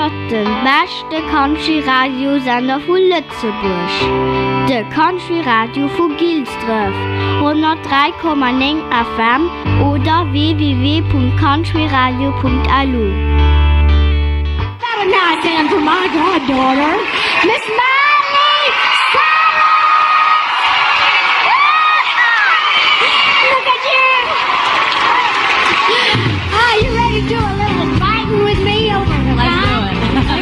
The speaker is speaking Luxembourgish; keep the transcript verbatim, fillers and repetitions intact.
hört den besten Country-Radiosender von Lützeburg. Der Country-Radio von Gilsdorf. hundertdrei Komma neun F M oder w w w punkt countryradio punkt a l u. That a nice anthem, my goddaughter, Miss